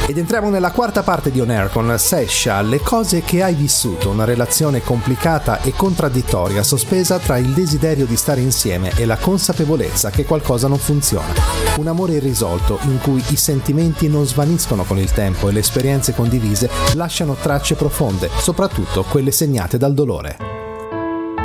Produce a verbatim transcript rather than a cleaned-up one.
Ed entriamo nella quarta parte di On Air con Sesha, le cose che hai vissuto, una relazione complicata e contraddittoria, sospesa tra il desiderio di stare insieme e la consapevolezza che qualcosa non funziona. Un amore irrisolto in cui i sentimenti non svaniscono con il tempo e le esperienze condivise lasciano tracce profonde, soprattutto quelle segnate dal dolore.